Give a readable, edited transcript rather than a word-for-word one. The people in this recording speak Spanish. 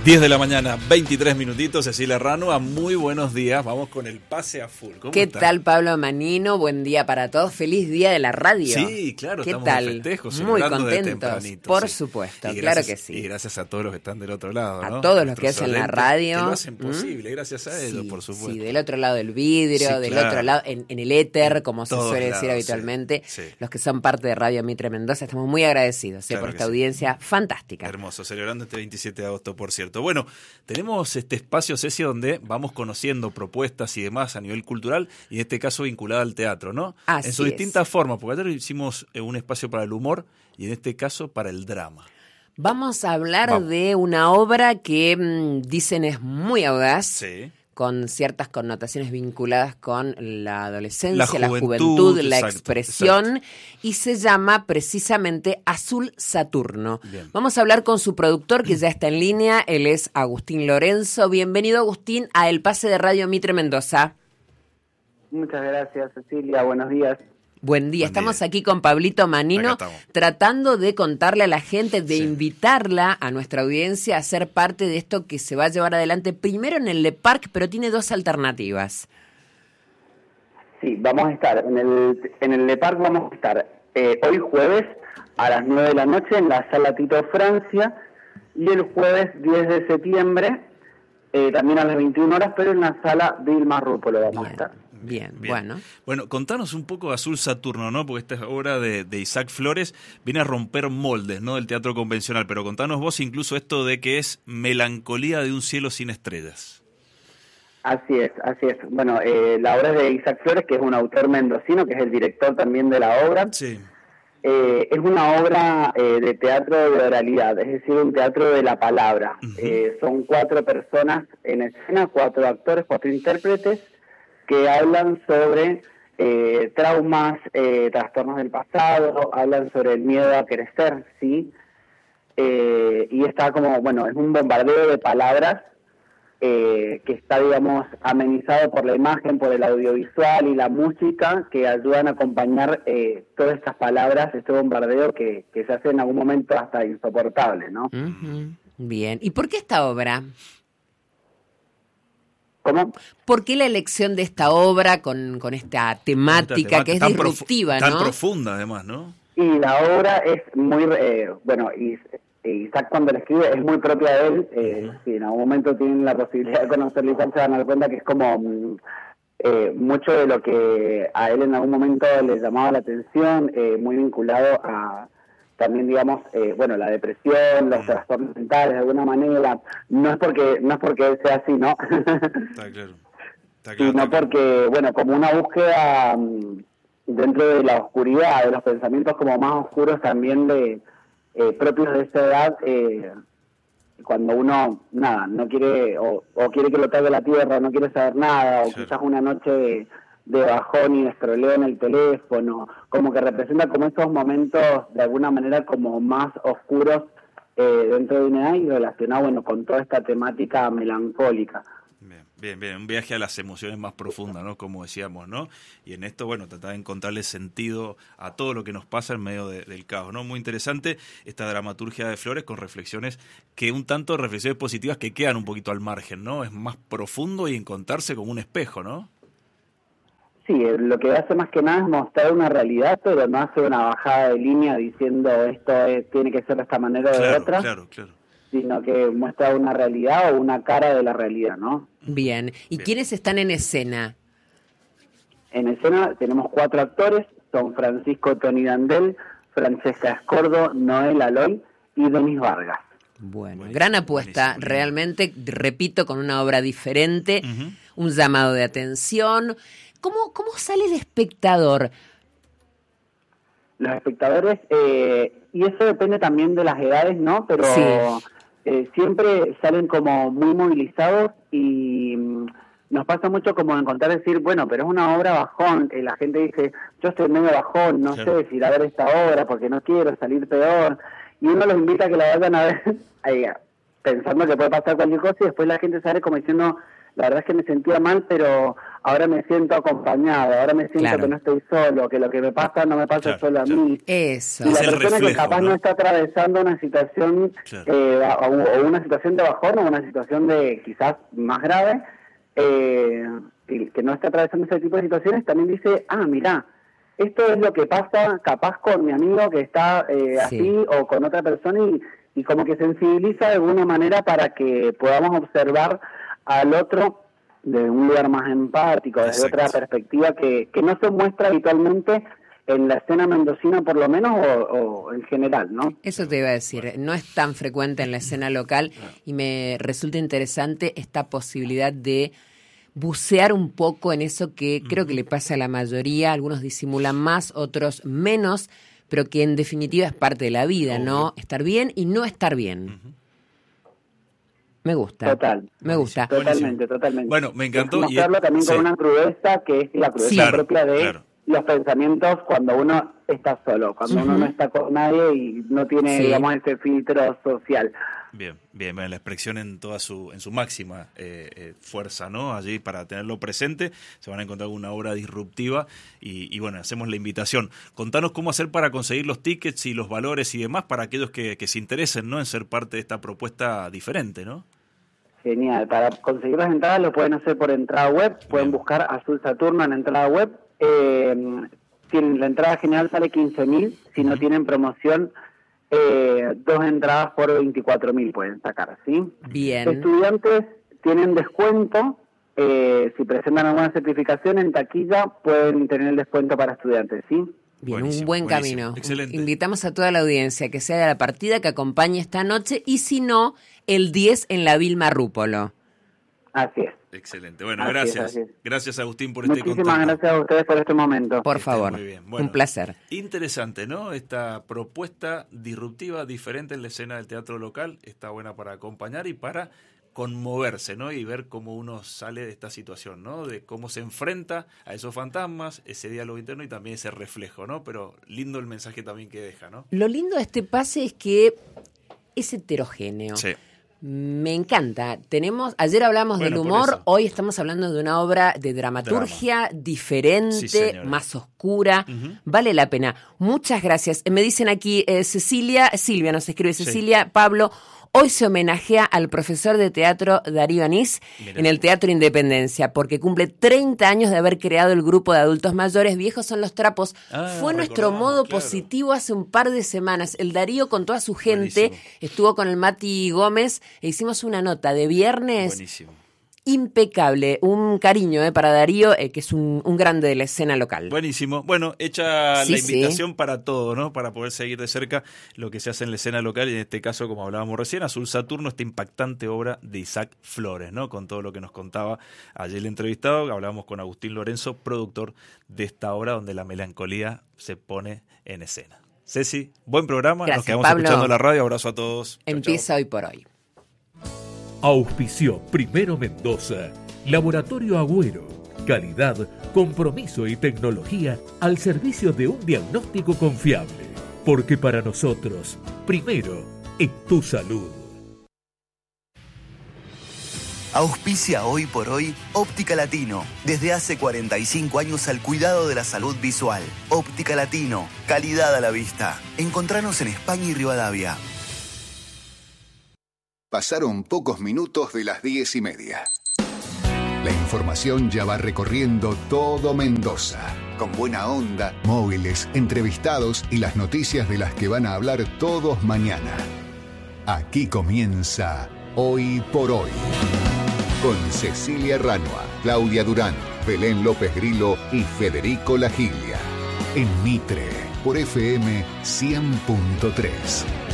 10 de la mañana, 23 minutitos, Cecilia Ranua, muy buenos días, vamos con el pase a full. ¿Qué tal, Pablo Manino? Buen día para todos, feliz día de la radio. Sí, claro, ¿Qué estamos tal? de festejo, Muy celebrando de contentos, tempranito. por sí. supuesto, Gracias, claro que sí. Y gracias a todos los que están del otro lado, a ¿no? todos los que hacen la radio. Que lo hacen posible, gracias a ellos, sí, por supuesto. Sí, del otro lado del vidrio, Sí, del claro. otro lado, en el éter, como se suele decir lados, habitualmente, sí. los que son parte de Radio Mitre Mendoza, estamos muy agradecidos Claro por que esta sí. audiencia fantástica. Hermoso, celebrando este 27 de agosto, por cierto. Bueno, tenemos este espacio, Ceci, donde vamos conociendo propuestas y demás a nivel cultural, y en este caso vinculada al teatro, ¿no? Así en sus es. distintas formas, porque ayer hicimos un espacio para el humor y en este caso para el drama. Vamos a hablar de una obra que dicen es muy audaz. Sí. Con ciertas connotaciones vinculadas con la adolescencia, La la juventud, juventud, la exacto, expresión, exacto. Y se llama precisamente Azul Saturno. Bien. Vamos a hablar con su productor, que ya está en línea, él es Agustín Lorenzo. Bienvenido, Agustín, a El Pase de Radio Mitre Mendoza. Muchas gracias, Cecilia, buenos días. Buen día, Buen estamos día. aquí con Pablito Manino, Acá estamos. tratando de contarle a la gente, de Sí. invitarla a nuestra audiencia a ser parte de esto que se va a llevar adelante primero en el Le Parc, pero tiene dos alternativas. Sí, vamos a estar en el Le Parc, vamos a estar hoy jueves a las 9 de la noche en la Sala Tito Francia y el jueves 10 de septiembre también a las 21 horas, pero en la Sala Vilma Rúpolo vamos a estar. Bien, bueno. Bueno, contanos un poco de Azul Saturno, ¿no? Porque esta obra de Isaac Flores viene a romper moldes, ¿no? Del teatro convencional, pero contanos vos incluso esto de que es melancolía de un cielo sin estrellas. Así es, así es. Bueno, la obra es de Isaac Flores, que es un autor mendocino, que es el director también de la obra. Sí. Es una obra de teatro de oralidad, es decir, un teatro de la palabra. Son 4 personas en escena, 4 actores, 4 intérpretes, que hablan sobre traumas, trastornos del pasado, hablan sobre el miedo a crecer, ¿sí? Y está como, bueno, es un bombardeo de palabras que está, digamos, amenizado por la imagen, por el audiovisual y la música, que ayudan a acompañar todas estas palabras, este bombardeo que se hace en algún momento hasta insoportable, ¿no? Uh-huh. Bien. ¿Y por qué esta obra? ¿Cómo? ¿Por qué la elección de esta obra con esta temática que es tan disruptiva, tan ¿no? profunda, además, ¿no? Y la obra es muy, bueno, Isaac cuando la escribe es muy propia de él, si en algún momento tienen la posibilidad de conocerlo, Isaac se van a dar cuenta que es como mucho de lo que a él en algún momento le llamaba la atención, muy vinculado a también, digamos, bueno, la depresión, los trastornos mentales, de alguna manera. No es porque él sea así, ¿no? Está claro. Está claro, Sino está claro. porque, bueno, como una búsqueda dentro de la oscuridad, de los pensamientos como más oscuros también de propios de esa edad, cuando uno, nada, no quiere, o quiere que lo traiga la tierra, no quiere saber nada, o Claro. quizás una noche de bajón y de estroleo en el teléfono, como que representa como esos momentos de alguna manera como más oscuros dentro de una edad y relacionado, bueno, con toda esta temática melancólica. Bien, un viaje a las emociones más profundas, ¿no? Como decíamos, ¿no? Y en esto, bueno, tratar de encontrarle sentido a todo lo que nos pasa en medio del caos, ¿no? Muy interesante esta dramaturgia de Flores con reflexiones reflexiones positivas que quedan un poquito al margen, ¿no? Es más profundo y encontrarse como un espejo, ¿no? Sí, lo que hace más que nada es mostrar una realidad, pero no hace una bajada de línea diciendo esto tiene que ser de esta manera o de otra. Claro. Sino que muestra una realidad o una cara de la realidad, ¿no? Bien. ¿Y Bien. quiénes están en escena? En escena tenemos 4 actores, son Francisco Toni Dandel, Francesca Escordo, Noel Aloy y Denis Vargas. Bueno, Buenísimo, gran apuesta, buenísimo. realmente, repito, con una obra diferente, un llamado de atención. ¿Cómo sale el espectador? Los espectadores, y eso depende también de las edades, ¿no? Pero Sí. siempre salen como muy movilizados y nos pasa mucho como encontrar decir, bueno, pero es una obra bajón. La gente dice, yo estoy medio bajón, no Claro. sé si ir a ver esta obra porque no quiero salir peor. Y uno los invita a que la vayan a ver pensando que puede pasar cualquier cosa y después la gente sale como diciendo, la verdad es que me sentía mal, pero ahora me siento acompañado, ahora me siento que no estoy solo, que lo que me pasa no me pasa solo a mí. Eso. Y la persona que capaz no está atravesando una situación o una situación de bajón o una situación de quizás más grave, que no está atravesando ese tipo de situaciones, también dice, mirá, esto es lo que pasa capaz con mi amigo que está así o con otra persona y como que sensibiliza de alguna manera para que podamos observar al otro de un lugar más empático, desde otra perspectiva que no se muestra habitualmente en la escena mendocina por lo menos o en general, ¿no? Eso te iba a decir, no es tan frecuente en la escena local y me resulta interesante esta posibilidad de bucear un poco en eso que creo que le pasa a la mayoría, algunos disimulan más, otros menos, pero que en definitiva es parte de la vida, ¿no? Estar bien y no estar bien. Me gusta. Me gusta. Totalmente. Bueno, me encantó. Mostrarlo también con una crudeza que es la crudeza propia de los pensamientos cuando uno está solo, cuando uno no está con nadie y no tiene, digamos, ese filtro social. Bien, la expresión en toda su máxima fuerza, ¿no? Allí para tenerlo presente, se van a encontrar una obra disruptiva y bueno, hacemos la invitación. Contanos cómo hacer para conseguir los tickets y los valores y demás para aquellos que se interesen, ¿no? En ser parte de esta propuesta diferente, ¿no? Genial, para conseguir las entradas lo pueden hacer por entrada web, pueden buscar Azul Saturno en entrada web. La entrada general sale 15.000, si no tienen promoción, 2 entradas por 24.000 pueden sacar, ¿sí? Bien. Estudiantes tienen descuento, si presentan alguna certificación en taquilla pueden tener el descuento para estudiantes, ¿sí? Bien, un buen camino. Excelente. Invitamos a toda la audiencia que sea de la partida, que acompañe esta noche y si no, el 10 en la Vilma Rúpolo. Así es. Excelente. Bueno, gracias. Gracias, Agustín, por este contacto. Muchísimas gracias a ustedes por este momento. Por favor. Muy bien. Bueno, un placer. Interesante, ¿no? Esta propuesta disruptiva, diferente en la escena del teatro local, está buena para acompañar y para conmoverse, ¿no? Y ver cómo uno sale de esta situación, ¿no? De cómo se enfrenta a esos fantasmas, ese diálogo interno y también ese reflejo, ¿no? Pero lindo el mensaje también que deja, ¿no? Lo lindo de este pase es que es heterogéneo. Sí. Me encanta. Ayer hablamos del humor, hoy estamos hablando de una obra de dramaturgia diferente, más oscura. Vale la pena. Muchas gracias. Me dicen aquí Silvia nos escribe Cecilia, Pablo. Hoy se homenajea al profesor de teatro Darío Anís en el Teatro Independencia, porque cumple 30 años de haber creado el grupo de adultos mayores Viejos son los trapos. Fue nuestro modo positivo hace un par de semanas. El Darío con toda su gente estuvo con el Mati Gómez e hicimos una nota de viernes. Buenísimo. Impecable, un cariño para Darío, que es un grande de la escena local. Buenísimo. Bueno, hecha la invitación para todo, ¿no? Para poder seguir de cerca lo que se hace en la escena local y en este caso, como hablábamos recién, Azul Saturno, esta impactante obra de Isaac Flores, ¿no? Con todo lo que nos contaba ayer el entrevistado, hablábamos con Agustín Lorenzo, productor de esta obra donde la melancolía se pone en escena. Ceci, buen programa. Gracias, nos quedamos Pablo. Escuchando la radio. Abrazo a todos. Empieza hoy por hoy. Auspició Primero Mendoza, Laboratorio Agüero, calidad, compromiso y tecnología al servicio de un diagnóstico confiable. Porque para nosotros, primero es tu salud. Auspicia hoy por hoy Óptica Latino. Desde hace 45 años al cuidado de la salud visual. Óptica Latino, calidad a la vista. Encontranos en España y Rivadavia. Pasaron pocos minutos de las 10:30. La información ya va recorriendo todo Mendoza. Con buena onda, móviles, entrevistados y las noticias de las que van a hablar todos mañana. Aquí comienza Hoy por Hoy. Con Cecilia Ranua, Claudia Durán, Belén López Grillo y Federico Lagilia. En Mitre, por FM 100.3.